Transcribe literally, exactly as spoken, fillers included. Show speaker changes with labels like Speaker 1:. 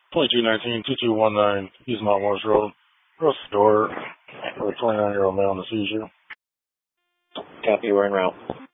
Speaker 1: twenty-two nineteen, two two one nine, East Mount Morris Road. Across the door for a twenty-nine-year-old male on the seizure.
Speaker 2: Copy, we're en route.